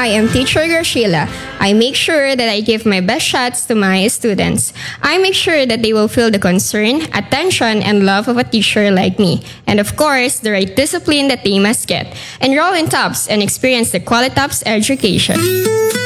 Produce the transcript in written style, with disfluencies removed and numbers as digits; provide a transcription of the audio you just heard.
I am teacher Graciela. I make sure that I give my best shots to my students. I make sure that they will feel the concern, attention, and love of a teacher like me. And of course, the right discipline that they must get. Enroll in TOPS and experience the Qualitops education.